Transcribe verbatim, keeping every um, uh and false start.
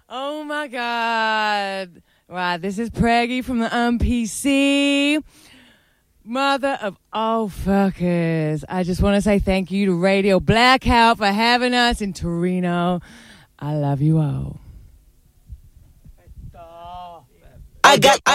Oh my God. Right, this is Preggy from the M P C. Mother of all fuckers. I just want to say thank you to Radio Blackout for having us in Torino. I love you all. I got I